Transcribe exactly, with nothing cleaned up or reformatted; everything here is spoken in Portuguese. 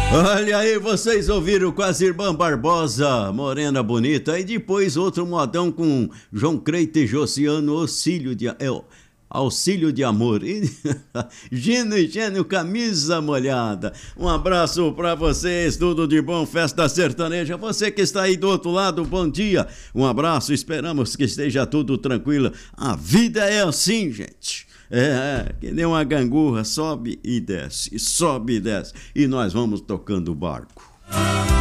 Olha aí, vocês ouviram com as irmãs Barbosa, Morena Bonita, e depois outro modão com João Creite e Josiano, Auxílio de, é, Auxílio de Amor. E, Gino e Gênio, Camisa Molhada. Um abraço pra vocês, tudo de bom, Festa Sertaneja. Você que está aí do outro lado, bom dia. Um abraço, esperamos que esteja tudo tranquilo. A vida é assim, gente. É, que nem uma gangorra, sobe e desce, sobe e desce, e nós vamos tocando o barco.